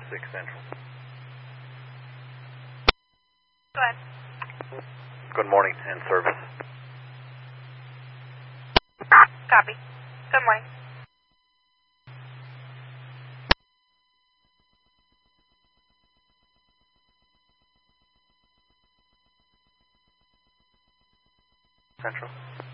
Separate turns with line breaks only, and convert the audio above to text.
6 Central.
Go ahead.
Good morning, in service.
Copy. Good morning.
Central.